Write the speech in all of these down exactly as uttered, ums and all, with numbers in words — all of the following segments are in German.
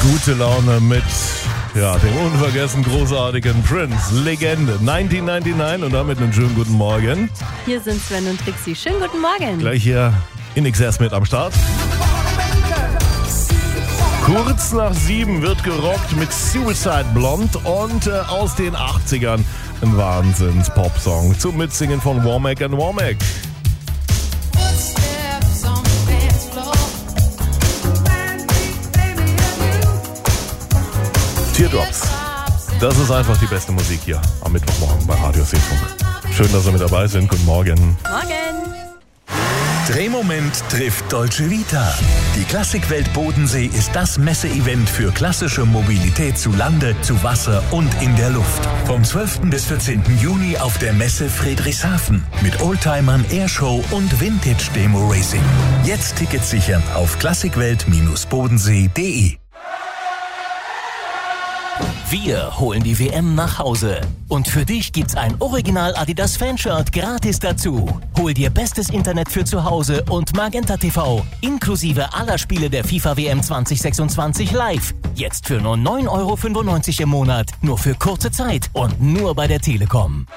Gute Laune mit ja, dem unvergessen großartigen Prince, Legende, neunzehnhundertneunundneunzig und damit einen schönen guten Morgen. Hier sind Sven und Trixie. Schönen guten Morgen. Gleich hier in X S mit am Start. Kurz nach sieben wird gerockt mit Suicide Blonde und äh, aus den achtzigern ein Wahnsinns-Popsong zum Mitsingen von Womack and Womack. Teardrops. Das ist einfach die beste Musik hier am Mittwochmorgen bei Radio Seefunk. Schön, dass Sie mit dabei sind. Guten Morgen. Morgen. Drehmoment trifft Dolce Vita. Die Klassikwelt Bodensee ist das Messeevent für klassische Mobilität zu Lande, zu Wasser und in der Luft. Vom zwölften bis vierzehnten Juni auf der Messe Friedrichshafen mit Oldtimern, Airshow und Vintage Demo Racing. Jetzt Tickets sichern auf klassikwelt bodensee punkt de. Wir holen die W M nach Hause. Und für dich gibt's ein Original Adidas Fanshirt gratis dazu. Hol dir bestes Internet für zu Hause und Magenta T V inklusive aller Spiele der FIFA W M zwanzig sechsundzwanzig live. Jetzt für nur neun Euro fünfundneunzig im Monat. Nur für kurze Zeit und nur bei der Telekom.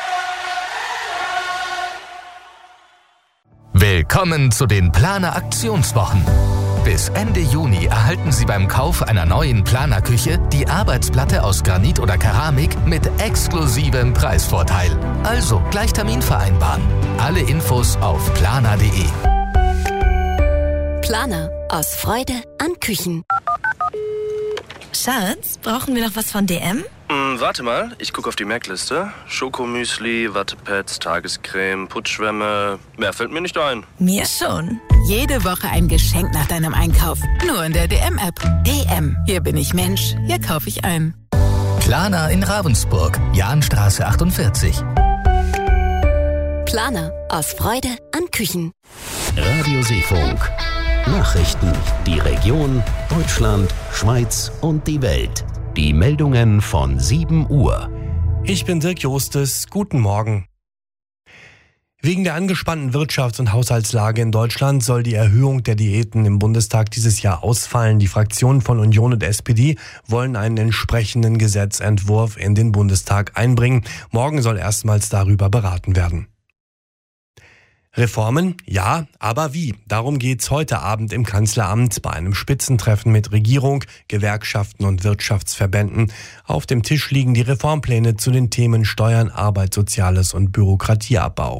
Willkommen zu den Planer Aktionswochen. Bis Ende Juni erhalten Sie beim Kauf einer neuen Planerküche die Arbeitsplatte aus Granit oder Keramik mit exklusivem Preisvorteil. Also gleich Termin vereinbaren. Alle Infos auf planer punkt de. Planer. Aus Freude an Küchen. Schatz, brauchen wir noch was von D M? Mm, warte mal, ich gucke auf die Merkliste. Schokomüsli, Wattepads, Tagescreme, Putzschwämme. Mehr fällt mir nicht ein. Mir schon. Jede Woche ein Geschenk nach deinem Einkauf. Nur in der D M-App. D M. Hier bin ich Mensch. Hier kaufe ich ein. Planer in Ravensburg. Jahnstraße achtundvierzig. Planer. Aus Freude an Küchen. Radio Seefunk. Nachrichten. Die Region, Deutschland, Schweiz und die Welt. Die Meldungen von sieben Uhr. Ich bin Dirk Jostes. Guten Morgen. Wegen der angespannten Wirtschafts- und Haushaltslage in Deutschland soll die Erhöhung der Diäten im Bundestag dieses Jahr ausfallen. Die Fraktionen von Union und S P D wollen einen entsprechenden Gesetzentwurf in den Bundestag einbringen. Morgen soll erstmals darüber beraten werden. Reformen? Ja, aber wie? Darum geht's heute Abend im Kanzleramt bei einem Spitzentreffen mit Regierung, Gewerkschaften und Wirtschaftsverbänden. Auf dem Tisch liegen die Reformpläne zu den Themen Steuern, Arbeit, Soziales und Bürokratieabbau.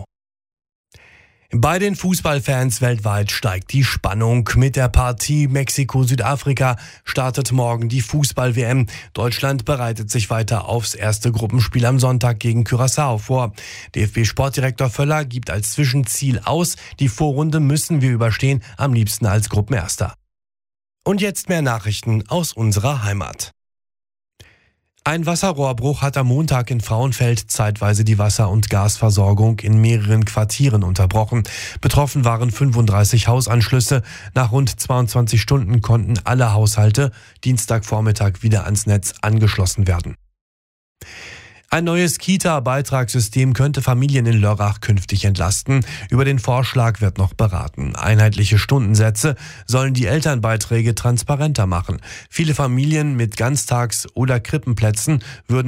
Bei den Fußballfans weltweit steigt die Spannung. Mit der Partie Mexiko-Südafrika startet morgen die Fußball-W M. Deutschland bereitet sich weiter aufs erste Gruppenspiel am Sonntag gegen Curaçao vor. D F B-Sportdirektor Völler gibt als Zwischenziel aus, die Vorrunde müssen wir überstehen, am liebsten als Gruppenerster. Und jetzt mehr Nachrichten aus unserer Heimat. Ein Wasserrohrbruch hat am Montag in Frauenfeld zeitweise die Wasser- und Gasversorgung in mehreren Quartieren unterbrochen. Betroffen waren fünfunddreißig Hausanschlüsse. Nach rund zweiundzwanzig Stunden konnten alle Haushalte Dienstagvormittag wieder ans Netz angeschlossen werden. Ein neues Kita-Beitragssystem könnte Familien in Lörrach künftig entlasten. Über den Vorschlag wird noch beraten. Einheitliche Stundensätze sollen die Elternbeiträge transparenter machen. Viele Familien mit Ganztags- oder Krippenplätzen würden